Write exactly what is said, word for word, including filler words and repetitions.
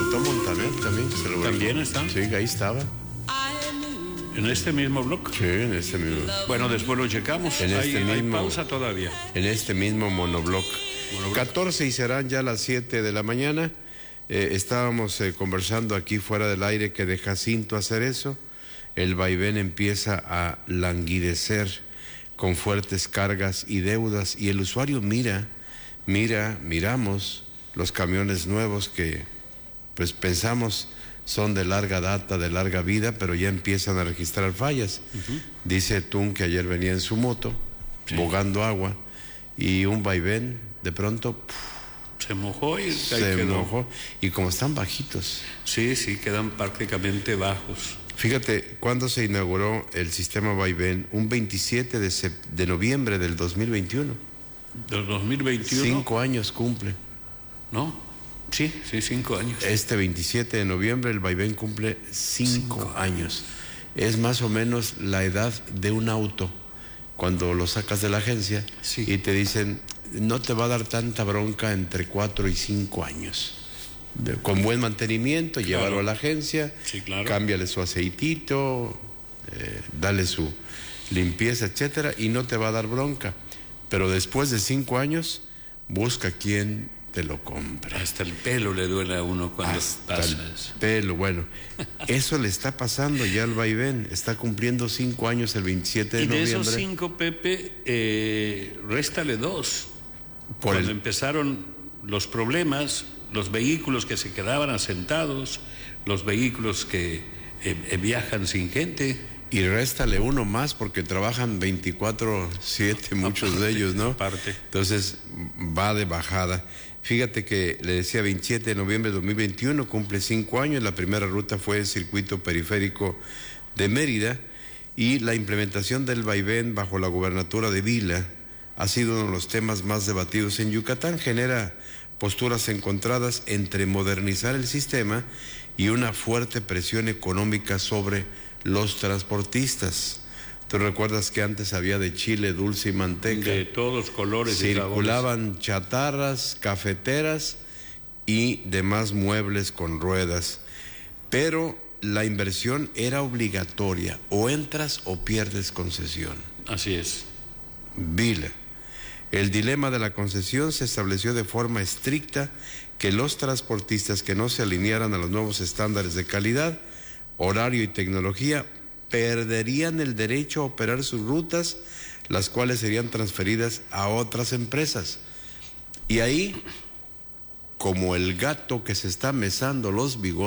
preguntó Montaner también. Se lo ¿También está? Sí, ahí estaba. ¿En este mismo blog? Sí, en este mismo. Bueno, después lo checamos. En hay, este mismo, hay pausa todavía. En este mismo monobloc. monobloc. catorce y serán ya las siete de la mañana. Eh, estábamos eh, conversando aquí fuera del aire que de Jacinto hacer eso. El vaivén empieza a languidecer con fuertes cargas y deudas y el usuario mira, mira, miramos los camiones nuevos que pues pensamos son de larga data, de larga vida, pero ya empiezan a registrar fallas. Uh-huh. Dice Tun que ayer venía en su moto, sí, bogando agua, y un vaivén, de pronto... Puf, se mojó y se quedó. mojó. Y como están bajitos. Sí, sí, quedan prácticamente bajos. Fíjate, ¿cuándo se inauguró el sistema vaivén? Un veintisiete de, sep- de noviembre del dos mil veintiuno. ¿Del dos mil veintiuno? Cinco años cumple. ¿No? Sí, sí, cinco años. Este veintisiete de noviembre el vaivén cumple cinco, cinco años. Es más o menos la edad de un auto cuando lo sacas de la agencia, sí, y te dicen, no te va a dar tanta bronca entre cuatro y cinco años. De, con buen mantenimiento, claro, llévalo a la agencia, sí, claro, cámbiale su aceitito, eh, dale su limpieza, etcétera, y no te va a dar bronca. Pero después de cinco años, busca quien te lo compra. Hasta el pelo le duele a uno cuando Hasta pasa el eso. Pelo, bueno, eso le está pasando ya al vaivén, está cumpliendo cinco años el veintisiete de noviembre. Y de esos cinco, Pepe, eh, réstale dos. Por Cuando el... empezaron los problemas, los vehículos que se quedaban asentados, los vehículos que eh, viajan sin gente. Y réstale uno más porque trabajan veinticuatro siete muchos aparte, de ellos, ¿no? Aparte. Entonces va de bajada. Fíjate que le decía veintisiete de noviembre de dos mil veintiuno, cumple cinco años. La primera ruta fue el circuito periférico de Mérida y la implementación del vaivén bajo la gubernatura de Vila ha sido uno de los temas más debatidos en Yucatán. Genera posturas encontradas entre modernizar el sistema y una fuerte presión económica sobre los transportistas. ¿Tú recuerdas que antes había de chile, dulce y manteca? De todos colores. Circulaban chatarras, cafeteras y demás muebles con ruedas. Pero la inversión era obligatoria. O entras o pierdes concesión. Así es. Vila. El dilema de la concesión se estableció de forma estricta que los transportistas que no se alinearan a los nuevos estándares de calidad, horario y tecnología, perderían el derecho a operar sus rutas, las cuales serían transferidas a otras empresas. Y ahí, como el gato que se está mesando los bigotes,